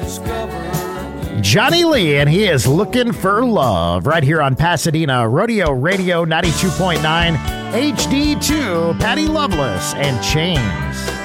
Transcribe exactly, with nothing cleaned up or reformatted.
Johnny Lee, and he is Looking for Love right here on Pasadena Rodeo Radio ninety-two point nine H D two. Patty Loveless and Chains.